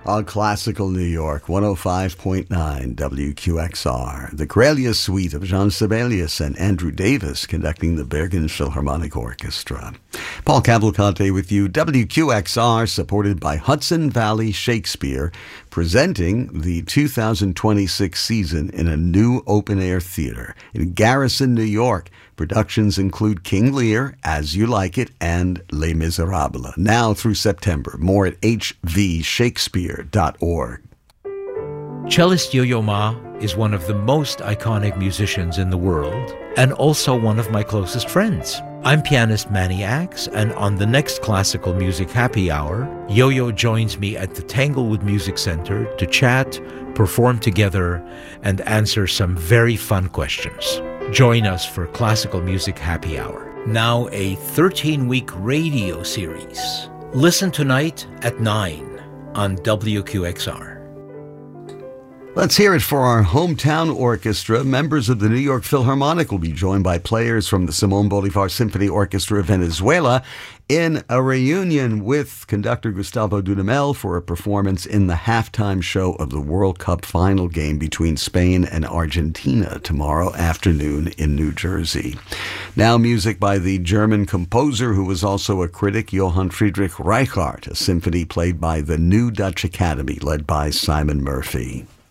On Classical New York, 105.9 WQXR. The Karelia Suite of Jean Sibelius and Andrew Davis conducting the Bergen Philharmonic Orchestra. Paul Cavalcante with you, WQXR, supported by Hudson Valley Shakespeare, presenting the 2026 season in a new open-air theater in Garrison, New York. Productions include King Lear, As You Like It, and Les Miserables. Now through September. More at hvshakespeare.org. Cellist Yo-Yo Ma is one of the most iconic musicians in the world and also one of my closest friends. I'm pianist Manny Axe, and on the next Classical Music Happy Hour, Yo-Yo joins me at the Tanglewood Music Center to chat, perform together, and answer some very fun questions. Join us for Classical Music Happy Hour. Now a 13-week radio series. Listen tonight at 9 on WQXR. Let's hear it for our hometown orchestra. Members of the New York Philharmonic will be joined by players from the Simón Bolívar Symphony Orchestra of Venezuela in a reunion with conductor Gustavo Dudamel for a performance in the halftime show of the World Cup final game between Spain and Argentina tomorrow afternoon in New Jersey. Now music by the German composer who was also a critic, Johann Friedrich Reichardt, a symphony played by the New Dutch Academy led by Simon Murphy.